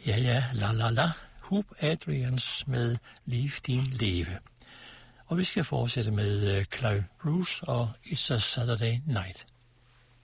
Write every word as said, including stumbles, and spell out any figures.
Ja, ja, la la la. Hoop Adrians med Liv din leve. Og vi skal fortsætte med Clive Bruce og It's a Saturday Night.